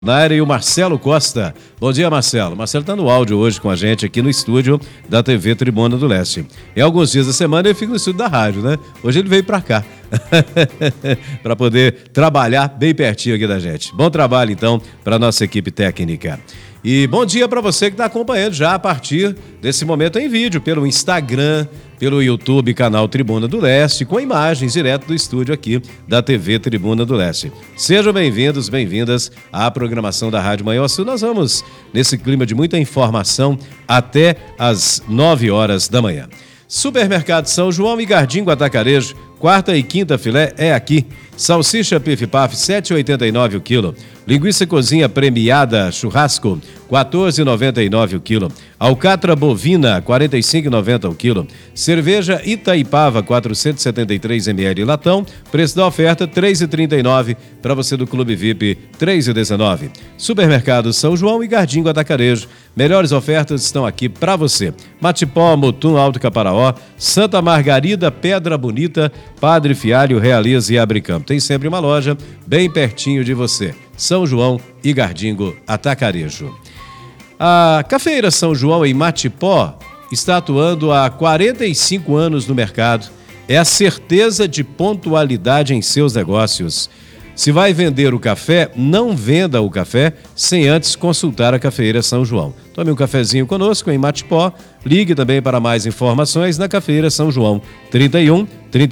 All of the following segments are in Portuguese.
Na área e o Marcelo Costa. Bom dia, Marcelo. Marcelo está no áudio hoje com a gente aqui no estúdio da TV Tribuna do Leste. Em alguns dias da semana ele fica no estúdio da rádio, né? Hoje ele veio para cá para poder trabalhar bem pertinho aqui da gente. Bom trabalho, então, para nossa equipe técnica. E bom dia para você que está acompanhando já a partir desse momento em vídeo, pelo Instagram, pelo YouTube, canal Tribuna do Leste, com imagens direto do estúdio aqui da TV Tribuna do Leste. Sejam bem-vindos, bem-vindas à programação da Rádio Manhã Sul. Nós vamos nesse clima de muita informação até às 9 horas da manhã. Supermercado São João e Gardingo Atacarejo, quarta e quinta filé é aqui. Salsicha Pif-Paf, 7,89 o quilo. Linguiça cozinha premiada churrasco, 14,99 o quilo. Alcatra bovina, 45,90 o quilo. Cerveja Itaipava, 473 ml latão. Preço da oferta, 3,39. Para você do Clube VIP, 3,19. Supermercado São João e Gardingo Atacarejo. Melhores ofertas estão aqui para você. Matipó, Mutum, Alto Caparaó, Santa Margarida, Pedra Bonita, Padre Fialho, Realiza e Abricampo. Tem sempre uma loja bem pertinho de você. São João e Gardingo Atacarejo. A Cafeira São João em Matipó está atuando há 45 anos no mercado. É a certeza de pontualidade em seus negócios. Se vai vender o café, não venda o café sem antes consultar a Cafeira São João. Tome um cafezinho conosco em Matipó. Ligue também para mais informações na Cafeira São João. 31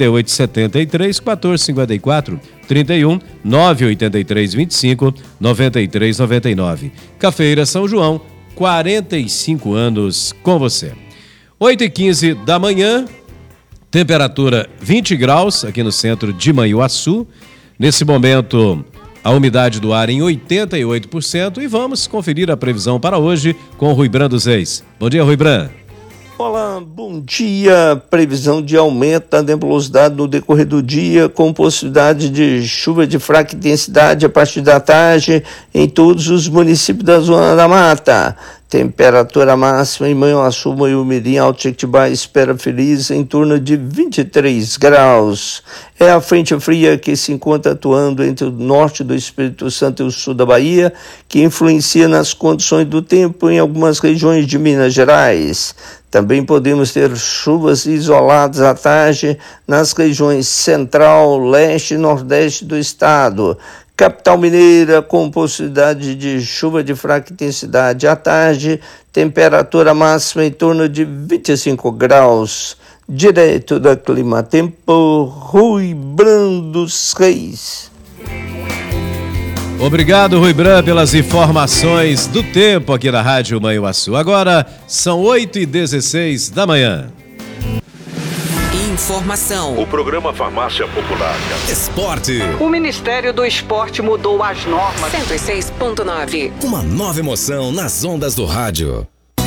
3873 1454 31 983 25 93 99. Cafeira São João, 45 anos com você. 8h15 da manhã, temperatura 20 graus aqui no centro de Manhuaçu. Nesse momento, a umidade do ar em 88% e vamos conferir a previsão para hoje com o Ruibran dos Reis. Bom dia, Ruibran. Olá, bom dia. Previsão de aumento da nebulosidade no decorrer do dia, com possibilidade de chuva de fraca intensidade a partir da tarde em todos os municípios da Zona da Mata. Temperatura máxima em Manhuaçu, Manhumirim, Alto Jequitibá, Espera Feliz, em torno de 23 graus. É a frente fria que se encontra atuando entre o norte do Espírito Santo e o sul da Bahia, que influencia nas condições do tempo em algumas regiões de Minas Gerais. Também podemos ter chuvas isoladas à tarde nas regiões central, leste e nordeste do estado. Capital Mineira, com possibilidade de chuva de fraca intensidade à tarde, temperatura máxima em torno de 25 graus. Direto da Clima Tempo, Ruibran dos Reis. Obrigado, Ruibran, pelas informações do tempo aqui na Rádio Manhuaçu. Agora são 8h16 da manhã. Informação. O programa Farmácia Popular. Esporte. O Ministério do Esporte mudou as normas. 106.9. Uma nova emoção nas ondas do rádio.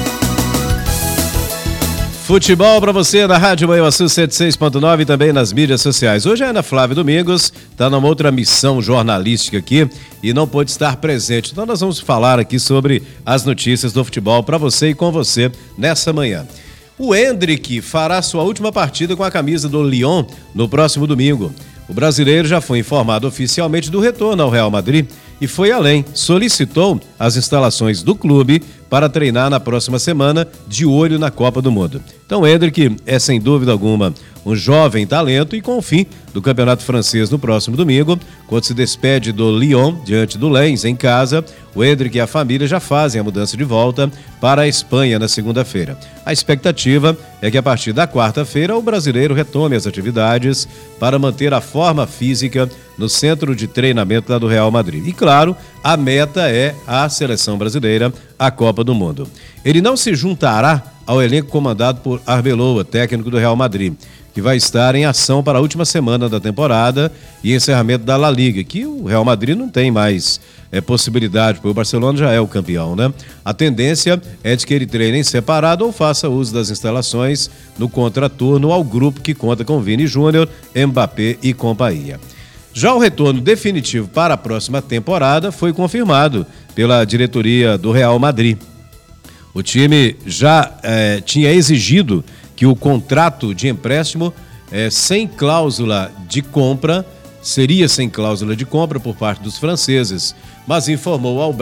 Futebol para você na Rádio Manhuaçu 106.9 e também nas mídias sociais. Hoje a Ana Flávia Domingos está numa outra missão jornalística aqui e não pôde estar presente. Então nós vamos falar aqui sobre as notícias do futebol para você e com você nessa manhã. O Endrick fará sua última partida com a camisa do Lyon no próximo domingo. O brasileiro já foi informado oficialmente do retorno ao Real Madrid e foi além, solicitou as instalações do clube para treinar na próxima semana, de olho na Copa do Mundo. Então, Endrick é sem dúvida alguma um jovem talento e com o fim do Campeonato Francês no próximo domingo, quando se despede do Lyon diante do Lens em casa, o Endrick e a família já fazem a mudança de volta para a Espanha na segunda-feira. A expectativa é que a partir da quarta-feira o brasileiro retome as atividades para manter a forma física no centro de treinamento lá do Real Madrid. E claro, a meta é a seleção brasileira, a Copa do Mundo. Ele não se juntará ao elenco comandado por Arbeloa, técnico do Real Madrid, que vai estar em ação para a última semana da temporada e encerramento da La Liga, que o Real Madrid não tem mais possibilidade, porque o Barcelona já é o campeão, né? A tendência é de que ele treine em separado ou faça uso das instalações no contraturno ao grupo que conta com Vini Júnior, Mbappé e companhia. Já o retorno definitivo para a próxima temporada foi confirmado pela diretoria do Real Madrid. O time já tinha exigido que o contrato de empréstimo sem cláusula de compra seria sem cláusula de compra por parte dos franceses, mas informou ao